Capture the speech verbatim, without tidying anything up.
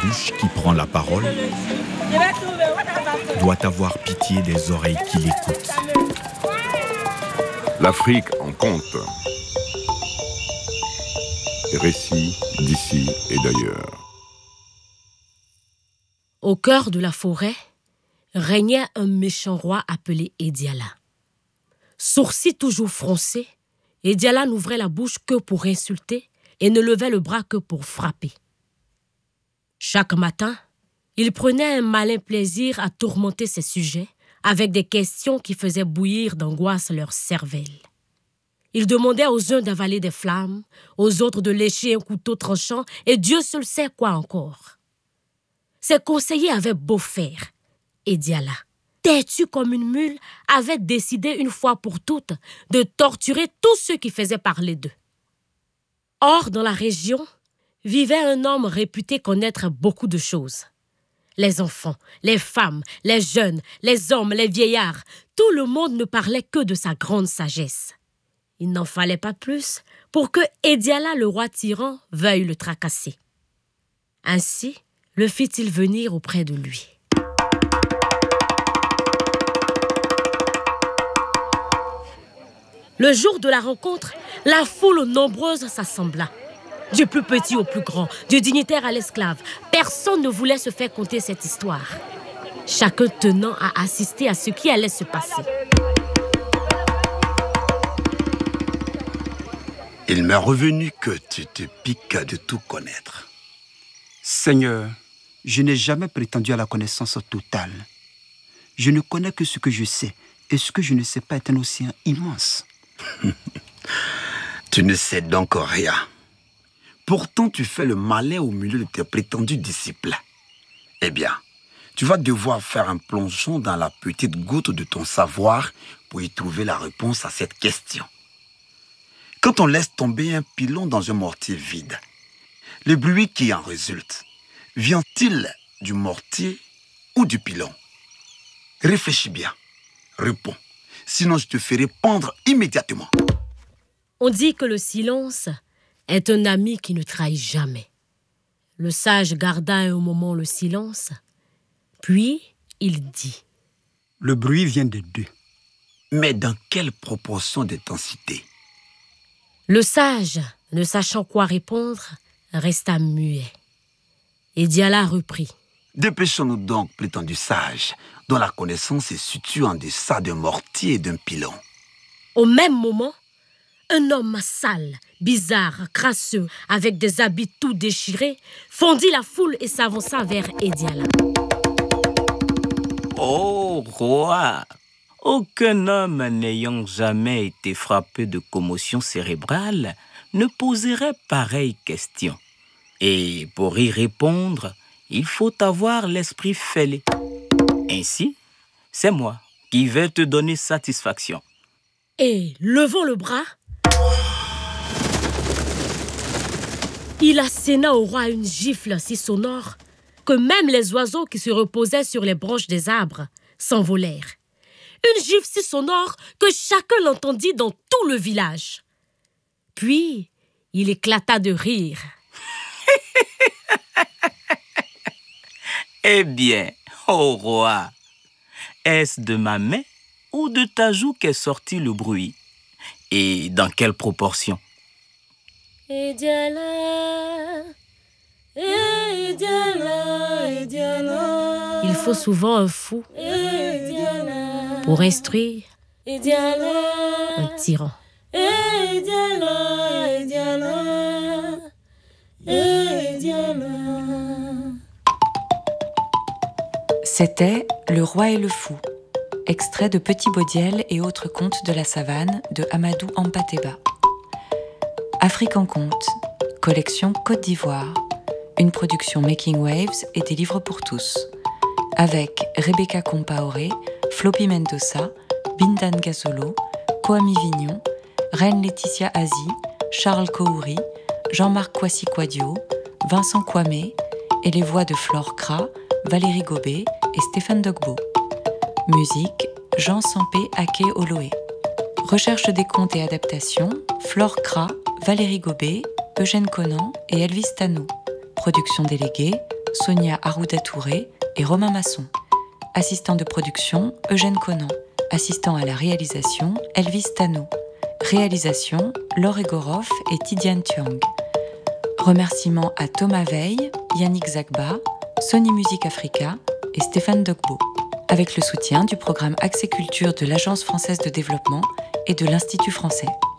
bouche qui prend la parole doit avoir pitié des oreilles qui l'écoutent. L'Afrique en conte. Récits d'ici et d'ailleurs. Au cœur de la forêt, régnait un méchant roi appelé Ediala. Sourcils toujours froncés, Ediala n'ouvrait la bouche que pour insulter et ne levait le bras que pour frapper. Chaque matin, il prenait un malin plaisir à tourmenter ses sujets avec des questions qui faisaient bouillir d'angoisse leur cervelle. Il demandait aux uns d'avaler des flammes, aux autres de lécher un couteau tranchant, et Dieu seul sait quoi encore. Ses conseillers avaient beau faire. Ediala, têtu comme une mule, avait décidé une fois pour toutes de torturer tous ceux qui faisaient parler d'eux. Or, dans la région, vivait un homme réputé connaître beaucoup de choses. Les enfants, les femmes, les jeunes, les hommes, les vieillards, tout le monde ne parlait que de sa grande sagesse. Il n'en fallait pas plus pour que Ediala, le roi tyran, veuille le tracasser. Ainsi, le fit-il venir auprès de lui. Le jour de la rencontre, la foule nombreuse s'assembla. Du plus petit au plus grand, du dignitaire à l'esclave, personne ne voulait se faire conter cette histoire. Chacun tenant à assister à ce qui allait se passer. Il m'est revenu que tu te piques de tout connaître. Seigneur, je n'ai jamais prétendu à la connaissance totale. Je ne connais que ce que je sais, et ce que je ne sais pas est un océan immense. Tu ne sais donc rien. Pourtant, tu fais le malin au milieu de tes prétendus disciples. Eh bien, tu vas devoir faire un plongeon dans la petite goutte de ton savoir pour y trouver la réponse à cette question. Quand on laisse tomber un pilon dans un mortier vide, le bruit qui en résulte, vient-il du mortier ou du pilon? Réfléchis bien, réponds, sinon je te ferai pendre immédiatement. On dit que le silence est un ami qui ne trahit jamais. Le sage garda un moment le silence, puis il dit: Le bruit vient de deux. Mais dans quelle proportion d'intensité? Le sage, ne sachant quoi répondre, resta muet. Ediala reprit: Dépêchons-nous donc, prétendu sage, dont la connaissance se situe en deçà d'un mortier et d'un pilon. Au même moment, un homme sale, bizarre, crasseux, avec des habits tout déchirés, fondit la foule et s'avança vers Ediala. Ô roi, aucun homme n'ayant jamais été frappé de commotion cérébrale ne poserait pareille question. Et pour y répondre, il faut avoir l'esprit fêlé. Ainsi, c'est moi qui vais te donner satisfaction. Et, levant le bras, il asséna au roi une gifle si sonore que même les oiseaux qui se reposaient sur les branches des arbres s'envolèrent. Une gifle si sonore que chacun l'entendit dans tout le village. Puis, il éclata de rire. Eh bien, ô roi, est-ce de ma main ou de ta joue qu'est sorti le bruit? Et dans quelle proportion? Ediala, Ediala, Ediala. Il faut souvent un fou Ediala, pour instruire Ediala, un tyran. Ediala, Ediala, Ediala. C'était Le Roi et le Fou, extrait de Petit Baudiel et autres contes de la savane de Amadou Ampateba. Afrique en conte, collection Côte d'Ivoire, une production Making Waves et des livres pour tous, avec Rebecca Compaoré, Floppy Mendoza, Bindan Gasolo, Kwame Vignon, Reine Laetitia Azi, Charles Kouri, Jean-Marc Kwasi-Kwadio, Vincent Kwame et les voix de Flore Kra, Valérie Gobet et Stéphane Dogbo. Musique, Jean Sampé Ake Oloé. Recherche des contes et adaptations, Flore Kra, Valérie Gobet, Eugène Conan et Elvis Tano. Production déléguée, Sonia Arruda-Touré et Romain Masson. Assistant de production, Eugène Conan. Assistant à la réalisation, Elvis Tano. Réalisation, Laure Egoroff et Tidiane Thiong. Remerciements à Thomas Veil, Yannick Zagba, Sony Music Africa et Stéphane Dogbo, avec le soutien du programme Accès Culture de l'Agence française de développement et de l'Institut français.